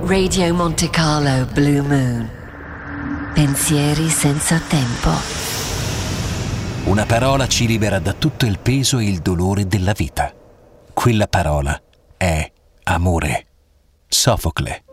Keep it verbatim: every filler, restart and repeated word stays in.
Radio Monte Carlo Blue Moon. Pensieri senza tempo. Una parola ci libera da tutto il peso e il dolore della vita. Quella parola è amore. Sofocle.